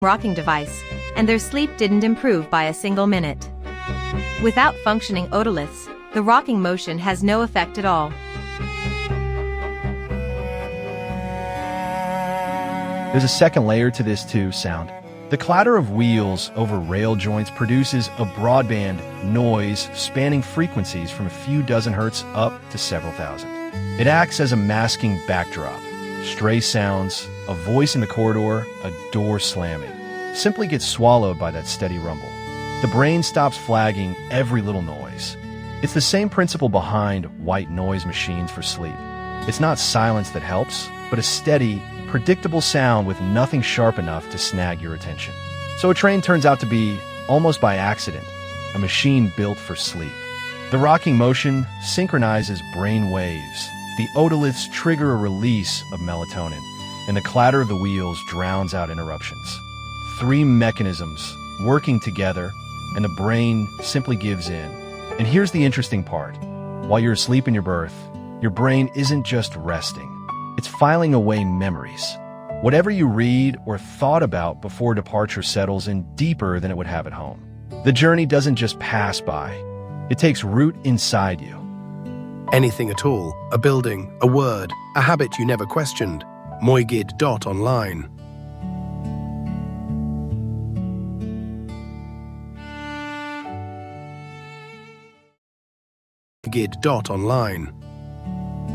rocking device, and their sleep didn't improve by a single minute. Without functioning otoliths, the rocking motion has no effect at all. There's a second layer to this too, sound. The clatter of wheels over rail joints produces a broadband noise spanning frequencies from a few dozen hertz up to several thousand. It acts as a masking backdrop. Stray sounds, a voice in the corridor, a door slamming, simply gets swallowed by that steady rumble. The brain stops flagging every little noise. It's the same principle behind white noise machines for sleep. It's not silence that helps, but a steady, predictable sound with nothing sharp enough to snag your attention. So a train turns out to be, almost by accident, a machine built for sleep. The rocking motion synchronizes brain waves. The otoliths trigger a release of melatonin, and the clatter of the wheels drowns out interruptions. Three mechanisms working together, and the brain simply gives in. And here's the interesting part. While you're asleep in your berth, your brain isn't just resting. It's filing away memories. Whatever you read or thought about before departure settles in deeper than it would have at home. The journey doesn't just pass by. It takes root inside you. Anything at all, a building, a word, a habit you never questioned. Moigid.online. Moigid.online